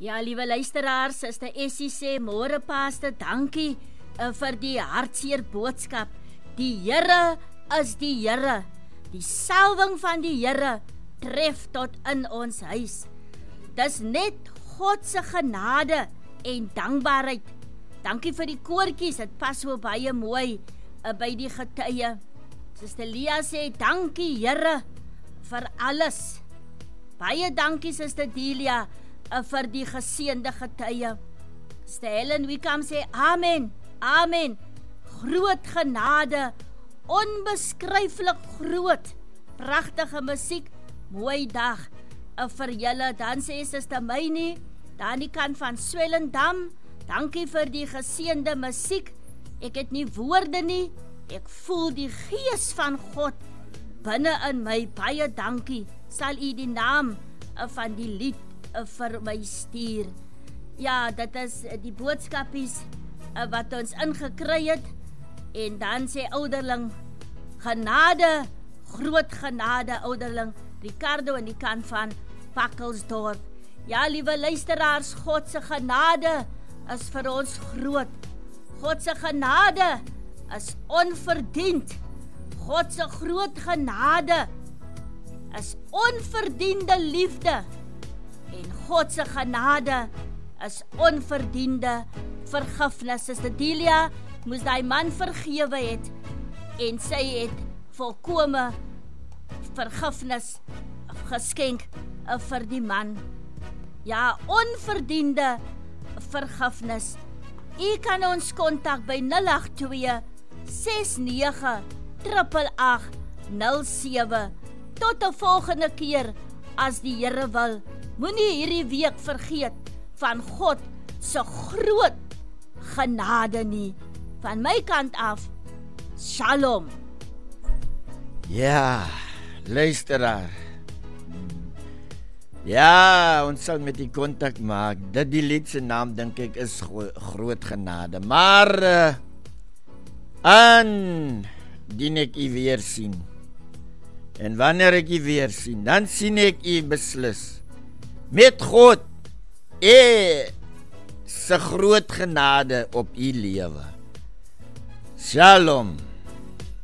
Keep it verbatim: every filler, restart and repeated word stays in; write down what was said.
Ja, liewe luisteraars, Suster Essie sê, môre Pastor, dankie uh, vir die hartseer boodskap. Die Here is die Here. Die salwing van die Here tref tot in ons huis. Dis net God se genade en dankbaarheid. Dankie vir die koortjies, dit pas so baie mooi uh, by die getuie. Suster Lia sê, dankie Here vir alles. Baie dankie Suster Delia uh, vir die geseënde getuie. Suster Helen Wickham sê, amen, amen. Groot genade, onbeskryflik groot. Pragtige musiek, mooi dag uh, vir julle. Dan sê Suster Mynie, dan die kant van Swellendam, dankie vir die geseënde musiek. Ek het nie woorde nie, ek voel die gees van God binne in my. Baie dankie. Sal u die naam uh, van die lied uh, vir my stuur. Ja, dit is uh, die boodskapies uh, wat ons ingekry het. En dan sê ouderling, genade, groot genade, ouderling Ricardo in die kant van Pakkelsdorp. Ja, liewe luisteraars, God se genade is vir ons groot. God se genade is onverdiend. God se groot genade is onverdiende liefde. En God se genade is onverdiende vergifnis. Suster Delia moes daai man vergewe het en sy het volkome vergifnis geskenk vir die man. Ja, onverdiende vergifnis. U kan ons kontak by nul agt twee ses nege agt agt nul sewe. Tot 'n volgende keer as die Here wil. Moenie hierdie week vergeet van God se groot genade nie. Van my kant af, Shalom. Ja, luisteraar. Ja, ons sal met die kontak maak. Dit die lied se naam dink ek is gro- groot genade. Maar uh, aan dien ek u weer sien. En wanneer ek u weer sien, dan sien ek u beslis met God e se groot genade op u lewe. Shalom.